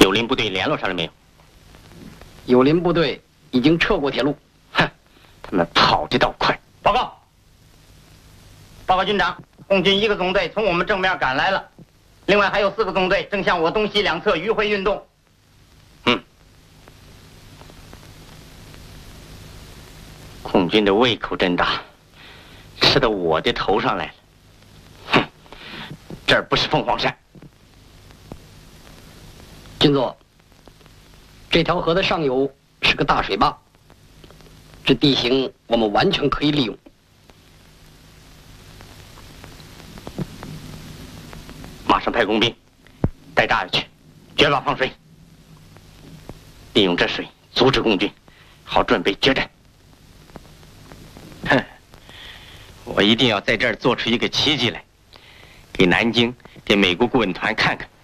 友邻部队联络上了没有？ 友邻部队已经撤过铁路。 哼，他们跑得倒快。 报告，报告军长，共军1个纵队从我们正面赶来了，另外还有4个纵队正向我东西两侧迂回运动。 共军的胃口真大，吃到我的头上来了。哼，这儿不是凤凰山。 金座，这条河的上游是个大水坝，这地形我们完全可以利用。 马上派工兵带炸药去，绝坝放水，利用这水阻止共军，好准备决战。哼，我一定要在这儿做出一个奇迹来，给南京、给美国顾问团看看。